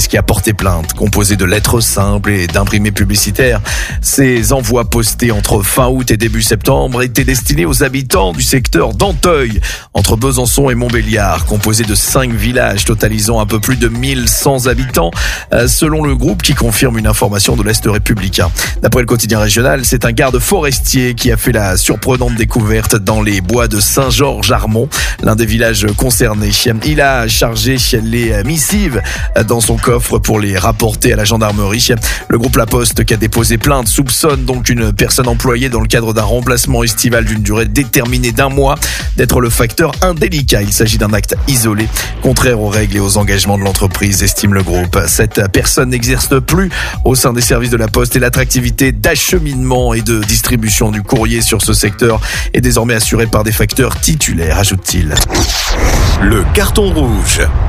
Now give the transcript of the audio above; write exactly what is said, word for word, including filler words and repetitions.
qui a porté plainte, composé de lettres simples et d'imprimés publicitaires. Ces envois postés entre fin août et début septembre étaient destinés aux habitants du secteur d'Anteuil, entre Besançon et Montbéliard, composé de cinq villages totalisant un peu plus de mille cent habitants, selon le groupe qui confirme une information de l'Est républicain. D'après le quotidien régional, c'est un garde forestier qui a fait la surprenante découverte dans les bois de Saint-Georges-Armont, l'un des villages concernés. Il a chargé les missives dans son coffre pour les rapporter à la gendarmerie. Le groupe La Poste, qui a déposé plainte, soupçonne donc une personne employée dans le cadre d'un remplacement estival d'une durée déterminée d'un mois d'être le facteur indélicat. Il s'agit d'un acte isolé, contraire aux règles et aux engagements de l'entreprise, estime le groupe. Cette personne n'exerce plus au sein des services de La Poste et l'attractivité d'acheminement et de distribution du courrier sur ce secteur est désormais assurée par des facteurs titulaires, ajoute-t-il. Le carton rouge.